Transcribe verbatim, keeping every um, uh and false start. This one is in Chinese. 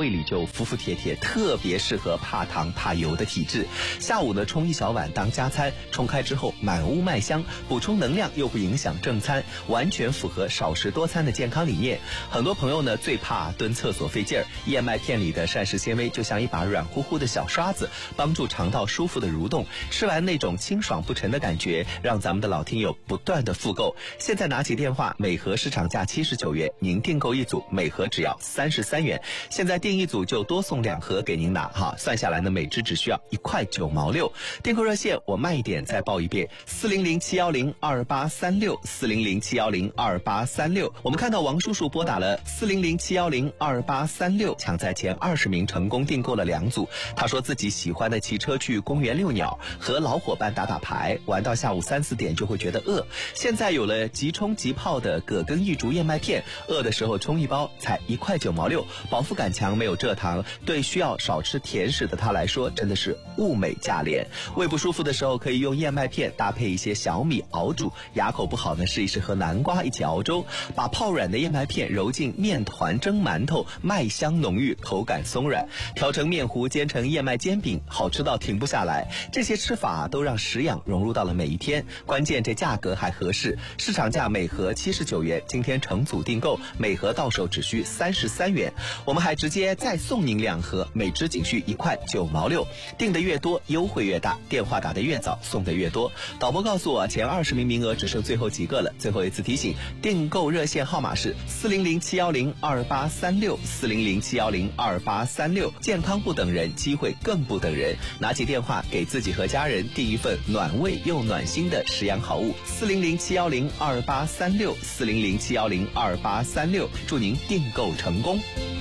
胃里就服服帖帖，特别适合怕糖怕油的体质。下午呢冲一小碗当加餐，冲开之后满屋麦香，补充能量又不影响正餐，完全符合少食多餐的健康理念。很多朋友呢最怕蹲厕所费劲儿，燕麦片里的膳食纤维就像一把软乎乎的小刷子，帮助肠道舒服的蠕动，吃完那种清爽不沉的感觉，让咱们的老听友不断的复购。现在拿起电话，每盒市场价七十九元，您订购一组，每盒只要三十三元。现在订一组就多送两盒给您拿哈，算下来呢，每支只需要一块九毛六。订购热线我慢一点再报一遍：四零零七幺零二八三六，四零零七幺零二八三六。我们看到王叔叔拨打了四零零七幺零二八三六，抢在前二十名成功订购了两组。他说自己喜欢的骑车去公园遛鸟，和老伙伴打打牌，玩到下午三四点就会觉得饿。现在有了即冲即泡的葛根玉竹燕麦片，饿的时候冲一包才一块九毛六，饱腹感强，没有蔗糖，对需要少吃甜食的他来说真的是物美价廉。胃不舒服的时候可以用燕麦片搭配一些小米熬煮，牙口不好呢试一试和南瓜一起熬粥，把泡软的燕麦片揉进面团蒸馒头，麦香浓郁，口感松软，调成面糊煎成燕麦煎饼，好吃到停不下来。这些吃法都让食养融入到了每一天，关键这价格还合适，市场价每盒七十九元，今天成组订购，每盒到手只需三十三元。我们还直接再送您两盒，每支仅需一块九毛六，订的越多优惠越大，电话打得越早送的越多。导播告诉我前二十名名额只剩最后几个了，最后一次提醒，订购热线号码是四零零七幺零二八三六，四零零七幺零二八三六。健康不等人，机会更不等人，拿起电话给自己和家人订一份暖胃又暖心的食养好物，四零零七幺零二八三六，四零零七幺零二八三六，祝您订购成功。